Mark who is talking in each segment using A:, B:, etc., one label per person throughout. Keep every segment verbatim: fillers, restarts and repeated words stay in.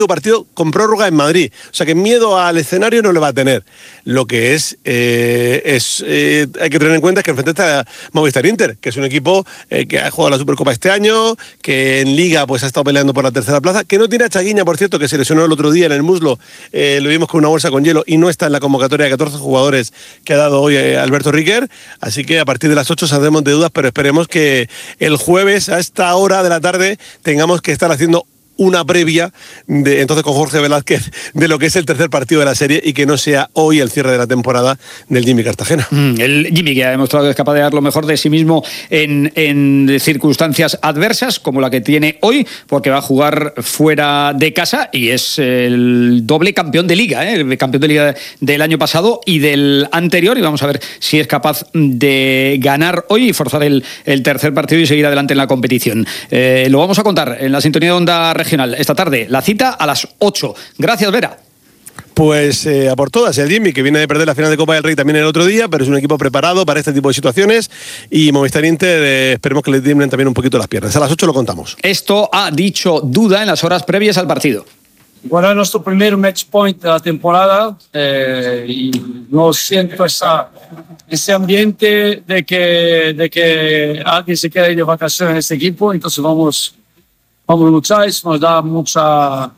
A: partido con prórroga en Madrid, o sea que miedo al escenario no le va a tener. Lo que es, eh, es eh, hay que tener en cuenta es que enfrente está Movistar Inter, que es un equipo eh, que ha jugado la Supercopa este año, que en Liga pues ha estado peleando por la tercera plaza, que no tiene a Chaguiña, por cierto, que se lesionó el otro día en el muslo, eh, lo vimos con una bolsa con hielo y no está en la convocatoria de catorce jugadores que ha dado hoy eh, Alberto Riquer, así que a partir de las ocho saldremos de dudas, pero esperemos que el jueves a esta hora de la tarde tengamos que estar haciendo una previa de, entonces con Jorge Velázquez de lo que es el tercer partido de la serie y que no sea hoy el cierre de la temporada del Jimmy Cartagena.
B: Mm, el Jimmy que ha demostrado que es capaz de dar lo mejor de sí mismo en, en circunstancias adversas como la que tiene hoy, porque va a jugar fuera de casa y es el doble campeón de Liga, ¿eh? El campeón de Liga del año pasado y del anterior, y vamos a ver si es capaz de ganar hoy y forzar el, el tercer partido y seguir adelante en la competición. Eh, lo vamos a contar en la sintonía de Onda Regional esta tarde, la cita a las ocho. Gracias, Vera.
A: Pues eh, a por todas, el Jimmy, que viene de perder la final de Copa del Rey también el otro día, pero es un equipo preparado para este tipo de situaciones, y Movistar Inter, eh, esperemos que le tiemblen también un poquito las piernas. A las ocho lo contamos.
B: Esto ha dicho Duda en las horas previas al partido.
C: Bueno, es nuestro primer match point de la temporada eh, y no siento esa, ese ambiente de que, de que alguien se quede de vacaciones en este equipo, entonces vamos... Vamos a luchar, eso nos da mucha...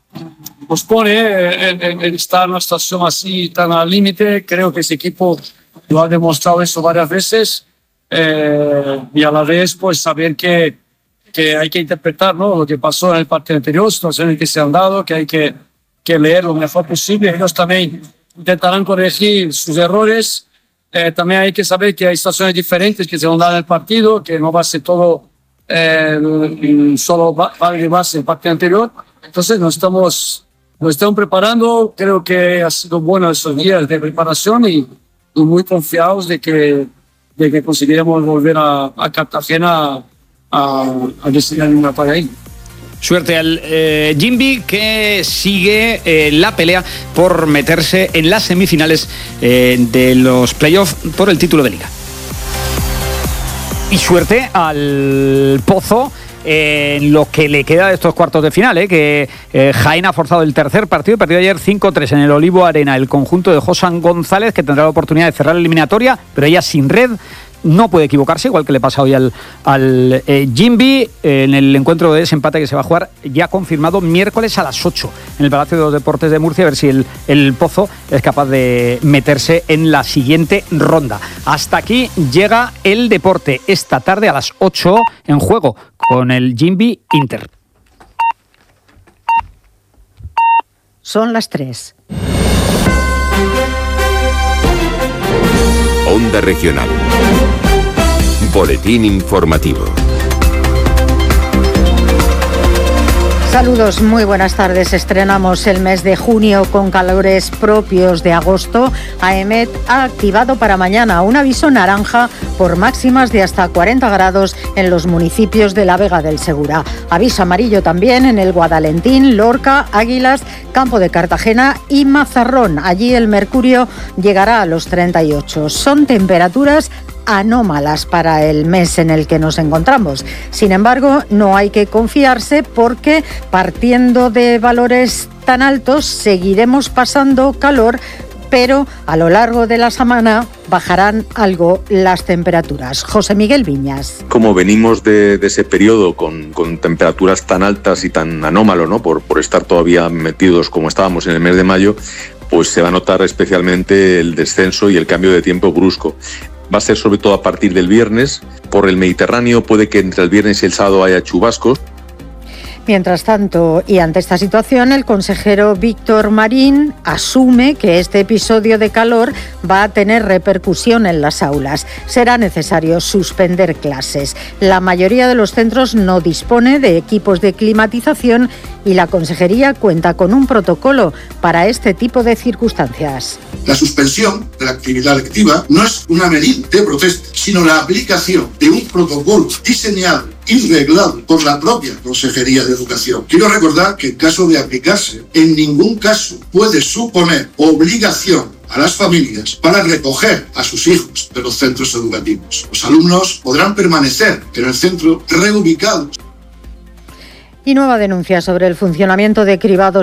C: Nos pone en, en, en estar en una situación así tan al límite. Creo que ese equipo lo ha demostrado eso varias veces eh, y a la vez pues saber que, que hay que interpretar, ¿no?, lo que pasó en el partido anterior, situaciones que se han dado, que hay que, que leer lo mejor posible. Ellos también intentarán corregir sus errores. Eh, también hay que saber que hay situaciones diferentes que se van a dar en el partido, que no va a ser todo... Eh, solo vale de base el partido anterior. Entonces nos estamos, nos estamos preparando. Creo que ha sido bueno esos días de preparación y, y muy confiados de que, de que conseguiremos volver a, a Cartagena a, a decidir una para ahí.
B: Suerte al eh, Jimby, que sigue eh, la pelea por meterse en las semifinales eh, de los playoffs por el título de Liga. Y suerte al Pozo en lo que le queda de estos cuartos de final, ¿eh? que eh, Jaén ha forzado el tercer partido y perdió ayer cinco tres en el Olivo Arena. El conjunto de Josan González, que tendrá la oportunidad de cerrar la eliminatoria, pero ella sin red. No puede equivocarse, igual que le pasa hoy al, al eh, Jimby, eh, en el encuentro de desempate que se va a jugar ya confirmado miércoles a las ocho en el Palacio de los Deportes de Murcia, a ver si el, el Pozo es capaz de meterse en la siguiente ronda. Hasta aquí llega el deporte esta tarde a las ocho en juego con el Jimby Inter.
D: Son las tres.
E: Onda Regional. Boletín informativo.
D: Saludos, muy buenas tardes. Estrenamos el mes de junio con calores propios de agosto. AEMET ha activado para mañana un aviso naranja por máximas de hasta cuarenta grados en los municipios de la Vega del Segura. Aviso amarillo también en el Guadalentín, Lorca, Águilas, Campo de Cartagena y Mazarrón. Allí el mercurio llegará a los treinta y ocho. Son temperaturas anómalas para el mes en el que nos encontramos. Sin embargo, no hay que confiarse porque partiendo de valores tan altos seguiremos pasando calor, pero a lo largo de la semana bajarán algo las temperaturas. José Miguel Viñas.
F: Como venimos de, de ese periodo con, con temperaturas tan altas y tan anómalo, ¿no?, por, por estar todavía metidos como estábamos en el mes de mayo, pues se va a notar especialmente el descenso y el cambio de tiempo brusco. Va a ser sobre todo a partir del viernes. Por el Mediterráneo puede que entre el viernes y el sábado haya chubascos.
D: Mientras tanto, y ante esta situación, el consejero Víctor Marín asume que este episodio de calor va a tener repercusión en las aulas. Será necesario suspender clases. La mayoría de los centros no dispone de equipos de climatización y la consejería cuenta con un protocolo para este tipo de circunstancias.
G: La suspensión de la actividad lectiva no es una medida de protesta, sino la aplicación de un protocolo diseñado y reglado por la propia Consejería de Educación. Quiero recordar que en caso de aplicarse, en ningún caso puede suponer obligación a las familias para recoger a sus hijos de los centros educativos. Los alumnos podrán permanecer en el centro reubicados.
D: Y nueva denuncia sobre el funcionamiento de cribados